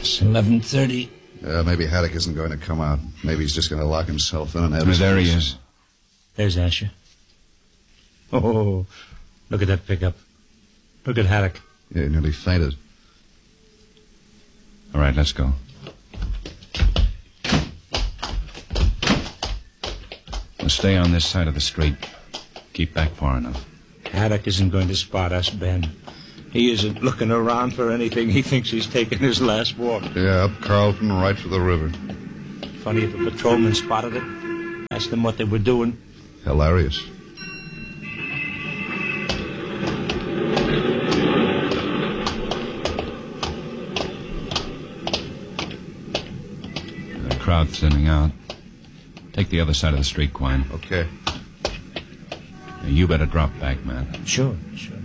us? 11:30. Maybe Haddock isn't going to come out. Maybe he's just going to lock himself in and have Well, there he is. There's Asher. Oh, look at that pickup. Look at Haddock. Yeah, he nearly fainted. All right, let's go. We'll stay on this side of the street. Keep back far enough. Haddock isn't going to spot us, Ben. He isn't looking around for anything. He thinks he's taking his last walk. Yeah, up Carlton, right for the river. Funny if a patrolman spotted it. Asked them what they were doing. Hilarious. The crowd thinning out. Take the other side of the street, Quine. Okay. You better drop back, man. Sure.